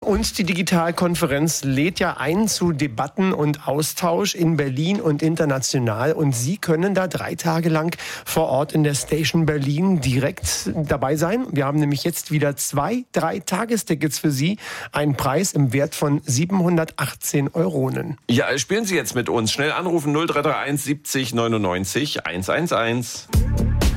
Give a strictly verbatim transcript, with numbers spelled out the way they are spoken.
Und die Digitalkonferenz lädt ja ein zu Debatten und Austausch in Berlin und international. Und Sie können da drei Tage lang vor Ort in der Station Berlin direkt dabei sein. Wir haben nämlich jetzt wieder zwei, drei Tagestickets für Sie. Einen Preis im Wert von siebenhundertachtzehn Euronen. Ja, spielen Sie jetzt mit uns. Schnell anrufen null drei drei eins siebzig neunundneunzig hundertelf.